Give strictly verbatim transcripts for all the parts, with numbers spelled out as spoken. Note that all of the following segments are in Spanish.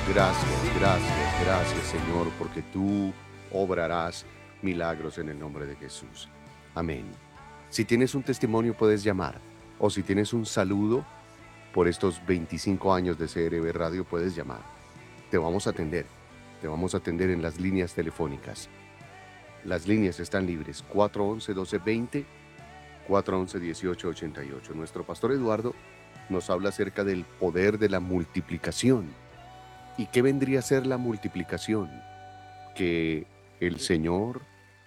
Gracias, gracias, gracias, Señor, porque tú obrarás milagros en el nombre de Jesús. Amén. Si tienes un testimonio, puedes llamar. O si tienes un saludo por estos veinticinco años de C R B Radio, puedes llamar. Te vamos a atender. Te vamos a atender en las líneas telefónicas. Las líneas están libres. cuatro once, doce veinte, cuatro once, dieciocho ochenta y ocho. Nuestro pastor Eduardo nos habla acerca del poder de la multiplicación. ¿Y qué vendría a ser la multiplicación? Que el Señor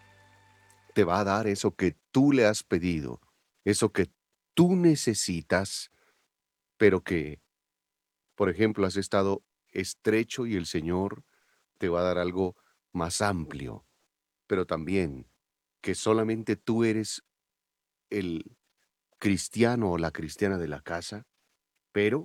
te va a dar eso que tú le has pedido, eso que tú necesitas, pero que, por ejemplo, has estado estrecho y el Señor te va a dar algo más amplio, pero también que solamente tú eres el cristiano o la cristiana de la casa, pero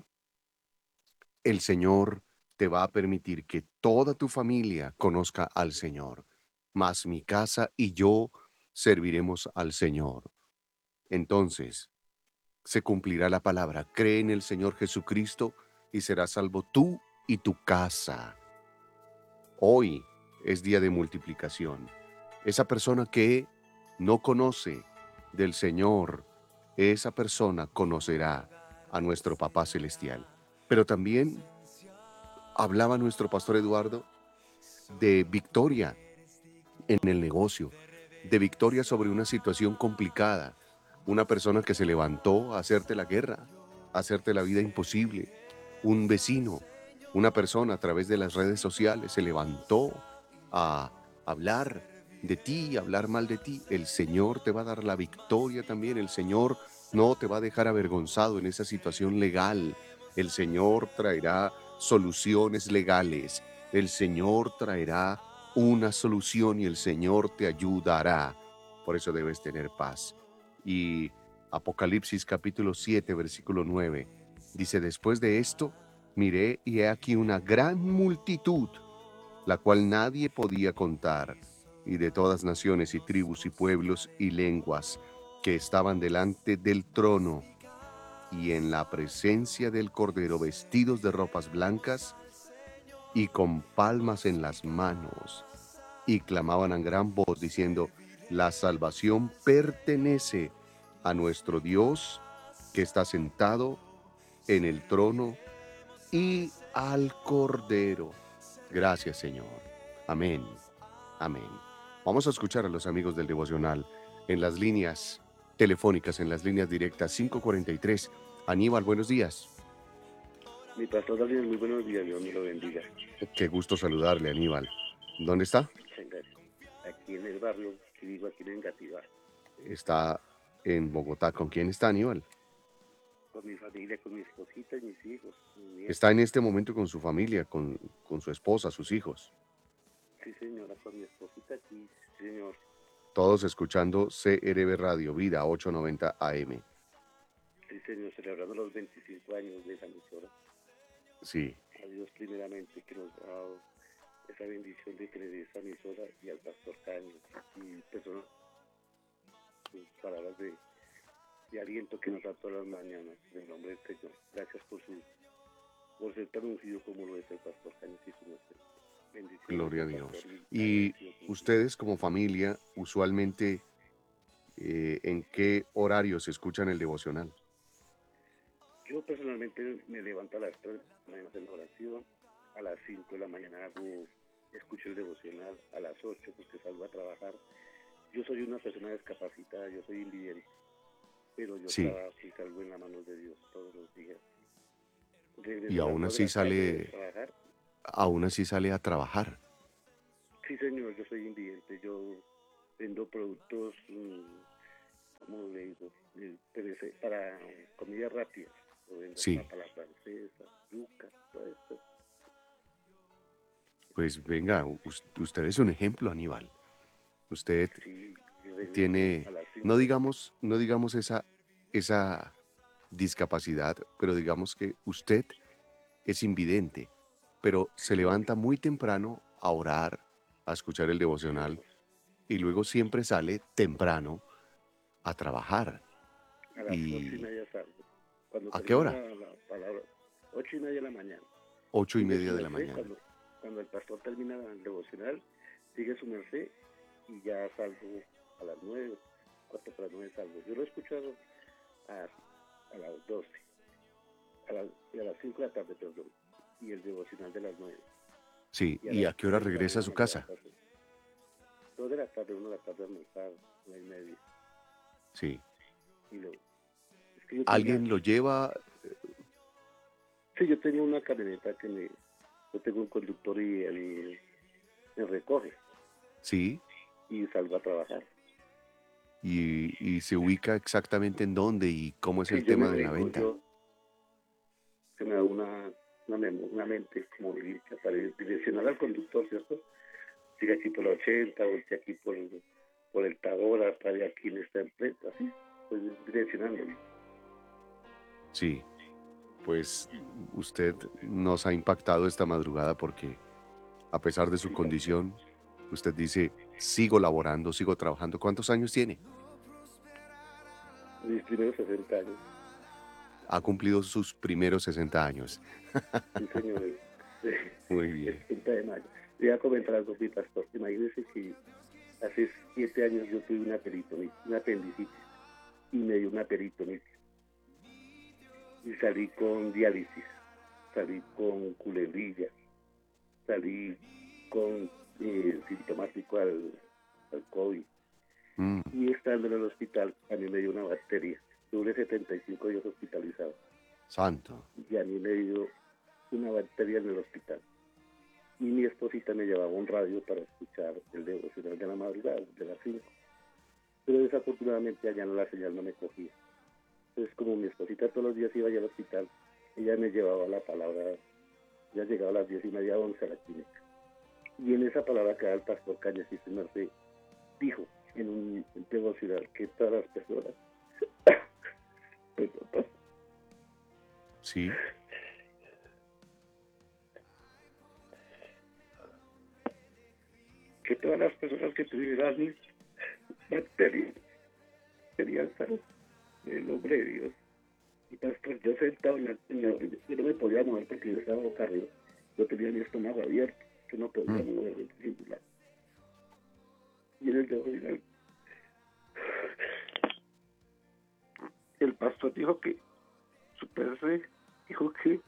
el Señor te va a permitir que toda tu familia conozca al Señor, mas mi casa y yo serviremos al Señor. Entonces, se cumplirá la palabra, cree en el Señor Jesucristo y serás salvo tú y tu casa. Hoy es día de multiplicación. Esa persona que no conoce del Señor, esa persona conocerá a nuestro Papá Celestial. Pero también hablaba nuestro pastor Eduardo de victoria en el negocio, de victoria sobre una situación complicada, una persona que se levantó a hacerte la guerra, a hacerte la vida imposible, un vecino, una persona a través de las redes sociales se levantó a hablar de ti, a hablar mal de ti. El Señor te va a dar la victoria también, el Señor no te va a dejar avergonzado en esa situación legal, el Señor traerá soluciones legales, el Señor traerá una solución y el Señor te ayudará. Por eso debes tener paz. Y Apocalipsis capítulo siete, versículo nueve, dice, después de esto, miré y he aquí una gran multitud, la cual nadie podía contar, y de todas naciones y tribus y pueblos y lenguas, que estaban delante del trono y en la presencia del Cordero, vestidos de ropas blancas y con palmas en las manos, y clamaban a gran voz diciendo, la salvación pertenece a nuestro Dios que está sentado en el trono y al Cordero. Gracias, Señor. Amén. Amén. Vamos a escuchar a los amigos del devocional en las líneas telefónicas, en las líneas directas. Cinco cuarenta y tres. Aníbal, buenos días. Mi pastor Daniel, muy buenos días, Dios me lo bendiga. Qué gusto saludarle, Aníbal. ¿Dónde está? Aquí en el barrio, que vivo aquí en Engativá. Está en Bogotá. ¿Con quién está, Aníbal? Con mi familia, con mi esposita y mis hijos. Mi Está en este momento con su familia, con, con su esposa, sus hijos. Sí, señora, con mi esposita aquí, sí, señor. Todos escuchando C R B Radio Vida ochocientos noventa A M. Sí, señor, celebrando los veinticinco años de esa emisora. Sí. A Dios primeramente que nos ha dado esa bendición de tener esa emisora y al pastor Caño y personas, sus palabras de, de aliento que nos da todas las mañanas. En el nombre del Señor. Gracias por su por ser tan ungido como lo es el pastor Caño y su mujer. Bendiciones. Gloria a Dios. Y ustedes como familia, usualmente, eh, ¿en qué horarios escuchan el devocional? Yo personalmente me levanto a las tres de la mañana en la oración, a las cinco de la mañana hago, escucho el devocional, a las ocho porque salgo a trabajar. Yo soy una persona discapacitada, yo soy invidente, pero yo Sí. trabajo y salgo en las manos de Dios todos los días. Regreso Y a las aún dos de así la tarde de sale, trabajar. aún así sale a trabajar. Sí, señor, yo soy invidente, yo vendo productos, mmm, ¿cómo le digo? Para comida rápida. Sí. Papa la francesa, yuca, todo esto. Pues venga, usted es un ejemplo, Aníbal. Usted sí, tiene, no digamos, no digamos esa, esa discapacidad, pero digamos que usted es invidente, pero se sí, levanta muy temprano a orar, a escuchar el devocional, y luego siempre sale temprano a trabajar. A las y... ocho y media salgo. Cuando ¿A qué termino hora? la, la palabra, ocho y media de la mañana. Ocho y Sigue su media de la merced, mañana. cuando, cuando el pastor termina el devocional, sigue su merced y ya salgo a las nueve, cuatro para las nueve salgo. Yo lo he escuchado a, a las doce, a las, y a las cinco de la tarde, perdón, y el devocional de las nueve, Sí, y a ¿y las a qué hora tres de la regresa a mañana su me casa? levanto a hacer. Dos de la tarde, una de la tarde almorzar, una y media, Sí. y lo, es que yo tenía, ¿Alguien lo lleva? sí, yo tenía una camioneta que me, yo tengo un conductor y él me recoge Sí. y salgo a trabajar. ¿Y, y se ubica exactamente en dónde y cómo es Sí, el yo me tema de la vengo, venta? yo se me da una, una, memo- una mente como limpia para ir direccionar al conductor, ¿cierto? Sigue aquí por la ochenta, voltea aquí por, por el Tabora, para aquí en esta empresa, así, pues direccionándolo. Sí, pues usted nos ha impactado esta madrugada porque a pesar de su Sí, pastor. condición, usted dice, sigo laborando, sigo trabajando. ¿Cuántos años tiene? Mis primeros sesenta años, Ha cumplido sus primeros sesenta años. sí, señores, Muy el bien. treinta de mayo. Le voy a comentar algo, mi pastor. Imagínese que hace siete años yo tuve una peritonitis, una apendicitis, y me dio una peritonitis. Y salí con diálisis, salí con culebrilla, salí con eh, sintomático al, al COVID. Mm, Y estando en el hospital, a mí me dio una bacteria. Tuve setenta y cinco días hospitalizado. santo. Y a mí me dio una bacteria en el hospital. Y mi esposita me llevaba un radio para escuchar el devocional de la madrugada, de las cinco. Pero desafortunadamente allá no, la señal no me cogía. Entonces, como mi esposita todos los días iba allá al hospital, ella me llevaba la palabra, ya llegaba a las diez y media, once a la clínica. Y en esa palabra que da el pastor Cañas y su merced, dijo en un devocional que todas las personas, perdón, pastor, Sí, que todas las personas que tuvieran bacterias serían sanas en el nombre de Dios. Y pastor, yo sentado en la, en la, yo no me podía mover porque yo estaba boca arriba, yo tenía mi estómago abierto, yo no podía mm, mover el singular. Y en el devocional, el pastor dijo que su padre dijo que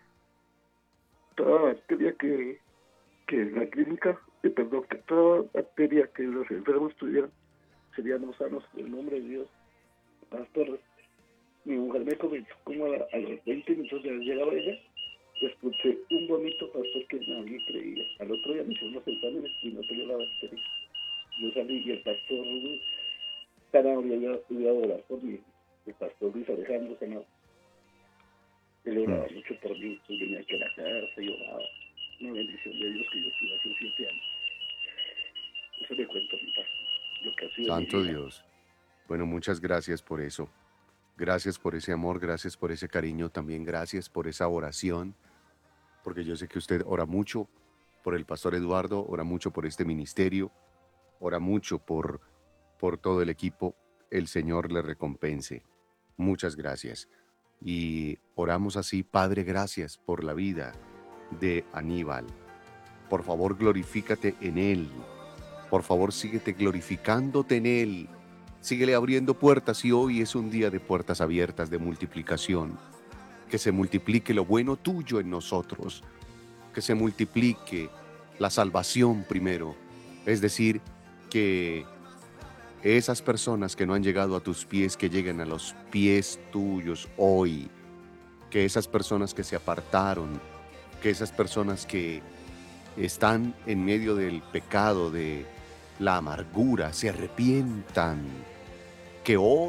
toda bacteria que, que en la clínica, eh, perdón, que toda bacteria que los enfermos tuvieran serían sanos en el nombre de Dios. Pastor, mi mujer me comenzó como a, la, a los veinte minutos de haber llegado ella, escuché un vómito, pastor, que nadie creía. Al otro día me hicieron los exámenes y no tenía la bacteria. Yo salí y el pastor Sanabria iba, iba a orar por mí. El pastor Luis Alejandro Sanabria. Él mm. oraba mucho por mí, él venía aquí a la casa y oraba. Una bendición de Dios que yo tuve hace siete años. Eso le cuento a mi pastor, lo que ha sido mi Santo vida. Dios. Bueno, muchas gracias por eso. Gracias por ese amor, gracias por ese cariño, también gracias por esa oración, porque yo sé que usted ora mucho por el pastor Eduardo, ora mucho por este ministerio, ora mucho por, por todo el equipo. El Señor le recompense. Muchas gracias. Y oramos así, Padre, gracias por la vida de Aníbal. Por favor, glorifícate en él. Por favor, síguete glorificándote en él. Síguele abriendo puertas y hoy es un día de puertas abiertas, de multiplicación. Que se multiplique lo bueno tuyo en nosotros. Que se multiplique la salvación primero. Es decir, que esas personas que no han llegado a tus pies, que lleguen a los pies tuyos hoy. Que esas personas que se apartaron, que esas personas que están en medio del pecado, de la amargura, se arrepientan, que hoy